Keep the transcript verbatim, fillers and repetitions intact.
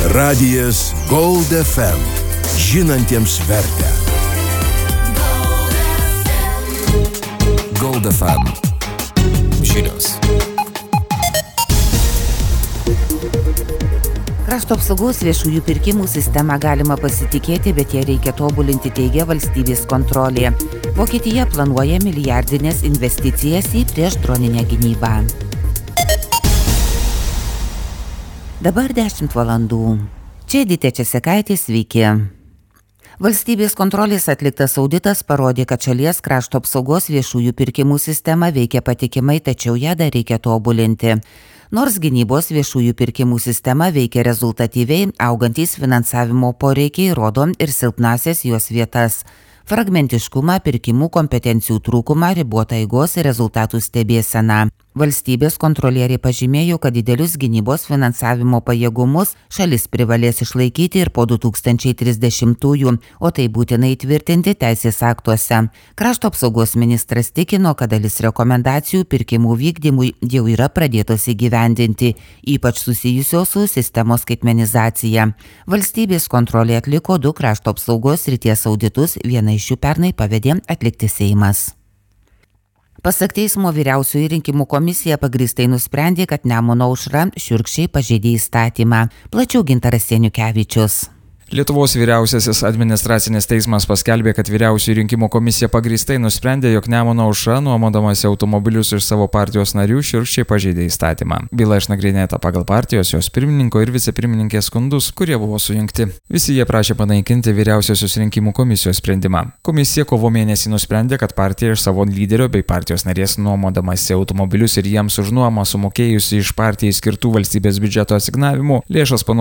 Radijas Gold F M. Žinantiems vertę. Gold F M. Žinios. Krašto apsaugos viešųjų pirkimų sistemą galima pasitikėti, bet ją reikia tobulinti, teigia valstybės kontrolė. Vokietija planuoja milijardinės investicijas į priešdroninę gynybą. Dabar dešimt valandų. Čia Edita Česekaitė, sveiki. Valstybės kontrolės atliktas auditas parodė, kad šalies krašto apsaugos viešųjų pirkimų sistema veikia patikimai, tačiau ją dar reikia tobulinti. Nors gynybos viešųjų pirkimų sistema veikia rezultatyviai, augantys finansavimo poreikiai rodo ir silpnasias jos vietas. Fragmentiškumą, pirkimų kompetencijų trūkumą, ribotą eigos ir rezultatų stebėseną. Valstybės kontrolieriai pažymėjo, kad didelius gynybos finansavimo pajėgumus šalis privalės išlaikyti ir po du tūkstančiai trisdešimtųjų, o tai būtinai tvirtinti teisės aktuose. Krašto apsaugos ministras tikino, kad dalis rekomendacijų pirkimų vykdymui jau yra pradėtos įgyvendinti, ypač susijusios su sistemos skaitmenizacija. Valstybės kontrolė atliko du krašto apsaugos srities auditus, vieną iš jų pernai pavedė atlikti Seimas. Pasak teismo, vyriausioji rinkimų komisija pagrįstai nusprendė, kad Nemuno aušra šiurkščiai pažeidė įstatymą. Plačiau Gintaras Seniukevičius. Lietuvos vyriausiasis administracinis teismas paskelbė, kad vyriausioji rinkimų komisija pagrįstai nusprendė, jog Nemuno aušra, nuomodamasi automobilius iš savo partijos narių, šiurkščiai pažeidė įstatymą. Byla išnagrinėta pagal partijos, jos pirmininko ir vicepirmininkės skundus, kurie buvo sujungti. Visi jie prašė panaikinti vyriausiosios rinkimų komisijos sprendimą. Komisija kovo mėnesį nusprendė, kad partija iš savo lyderio bei partijos narės nuomodamasi automobilius ir jiems už nuomą sumokėjusi iš partijai skirtų valstybės biudžeto asignavimų lėšas panaudojo